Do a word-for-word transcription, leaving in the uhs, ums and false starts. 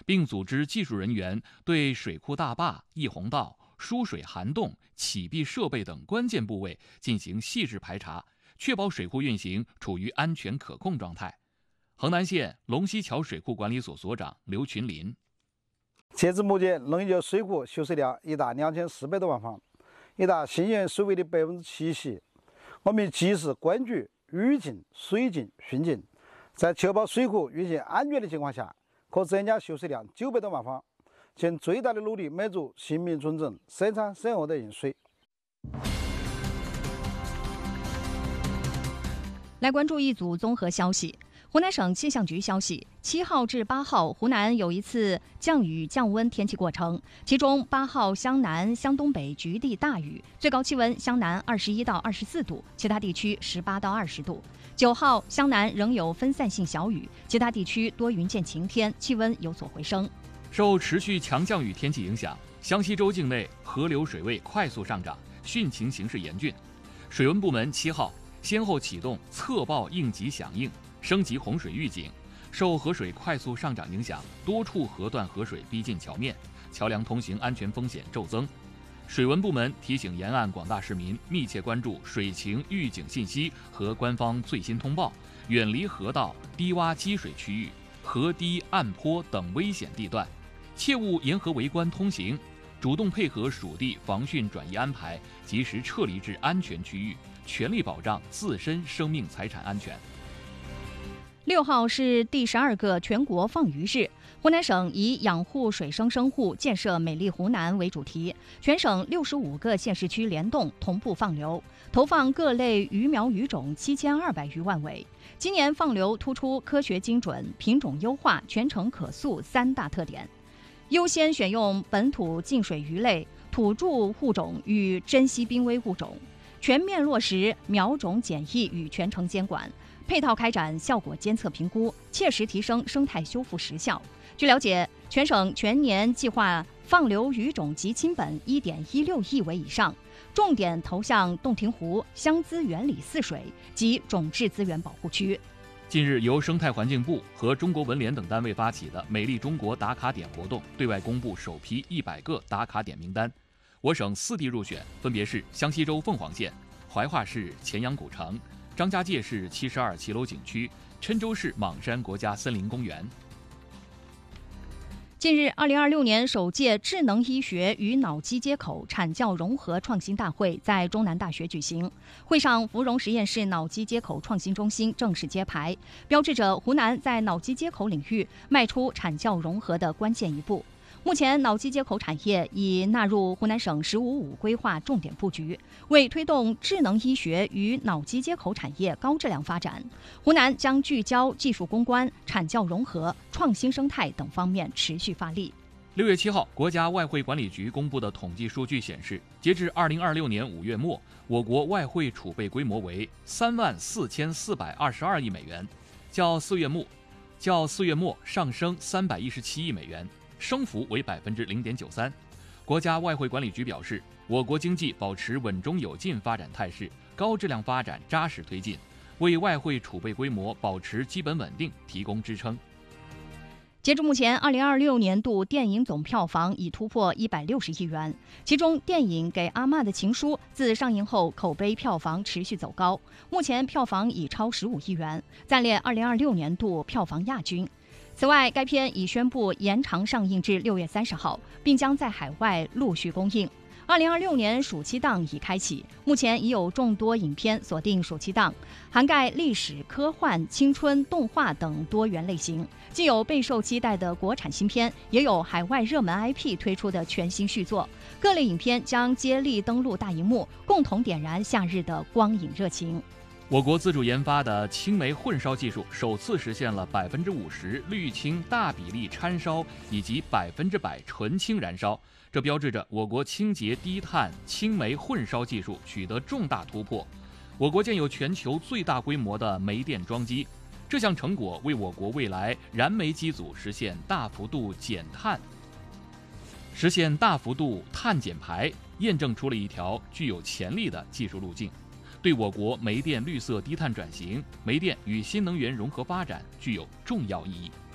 并组织技术人员对水库大坝、溢洪道、输水涵洞、启闭设备等关键部位进行细致排查，确保水库运行处于安全可控状态。衡南县龙溪桥水库管理所所长刘群林： 截至目前，龙溪桥水库蓄水量已达两千四百多万方，已达新源水位的百分之七十。我们及时关注雨情、水情、汛情，在确保水库运行安全的情况下，可增加蓄水量九百多万方，尽最大的努力满足新民村镇生产生活的用水。 来关注一组综合消息。湖南省气象局消息，七号至八号，湖南有一次降雨降温天气过程，其中八号湘南、湘东北局地大雨，最高气温湘南二十一到二十四度，其他地区十八到二十度。九号湘南仍有分散性小雨，其他地区多云见晴天，气温有所回升。 受持续强降雨天气影响，湘西州境内河流水位快速上涨，汛情形势严峻。水文部门七号先后启动测报应急响应，升级洪水预警。受河水快速上涨影响，多处河段河水逼近桥面，桥梁通行安全风险骤增。水文部门提醒沿岸广大市民密切关注水情预警信息和官方最新通报，远离河道、低洼积水区域、河堤、岸坡等危险地段，切勿沿河围观通行，主动配合属地防汛转移安排，及时撤离至安全区域，全力保障自身生命财产安全。 六号是第十二个全国放鱼日，湖南省以养护水生生户、建设美丽湖南为主题，全省六十五个县市区联动同步放流，投放各类鱼苗鱼种七千二百余万尾。今年放流突出科学精准、品种优化、全程可溯三大特点，优先选用本土净水鱼类、土著物种与珍稀濒危物种，全面落实苗种检疫与全程监管，配套开展效果监测评估，切实提升生态修复实效。据了解，全省全年计划放流鱼种及亲本 一点一六亿尾以上，重点投向洞庭湖、湘资源里泗水及种质资源保护区。 近日，由生态环境部和中国文联等单位发起的美丽中国打卡点活动对外公布首批一百个打卡点名单。我省四地入选，分别是湘西州凤凰县、怀化市乾阳古城、张家界市七十二骑楼景区、郴州市莽山国家森林公园。 近日，二零二六年首届智能医学与脑机接口产教融合创新大会在中南大学举行。会上，芙蓉实验室脑机接口创新中心正式揭牌，标志着湖南在脑机接口领域迈出产教融合的关键一步。目前，脑机接口产业已纳入湖南省“十五五”规划重点布局，为推动智能医学与脑机接口产业高质量发展，湖南将聚焦技术攻关、产教融合、创新生态等方面持续发力。 六月七号，国家外汇管理局公布的统计数据显示，截至二零二六年五月末，我国外汇储备规模为三万四千四百二十二亿美元，较四月末较四月末上升三百一十七亿美元。升幅为百分之零点九三。国家外汇管理局表示，我国经济保持稳中有进发展态势，高质量发展扎实推进，为外汇储备规模保持基本稳定提供支撑。 截至目前，二零二六年度电影总票房已突破一百六十亿元，其中电影《给阿嬷的情书》自上映后口碑票房持续走高，目前票房已超十五亿元，暂列二零二六年度票房亚军。此外，该片已宣布延长上映至六月三十号，并将在海外陆续公映。二零二六年暑期档已开启，目前已有众多影片锁定暑期档，涵盖历史、科幻、青春、动画等多元类型。既有备受期待的国产新片，也有海外热门 I P 推出的全新续作。各类影片将接力登陆大荧幕，共同点燃夏日的光影热情。 我国自主研发的青霉混烧技术首次实现了百分之五十氯氢大比例掺烧以及百分之百纯氢燃烧，这标志着我国清洁低碳青霉混烧技术取得重大突破。我国建有全球最大规模的煤电装机，这项成果为我国未来燃煤机组实现大幅度减碳、实现大幅度碳减排，验证出了一条具有潜力的技术路径。对我国煤电绿色低碳转型、煤电与新能源融合发展具有重要意义。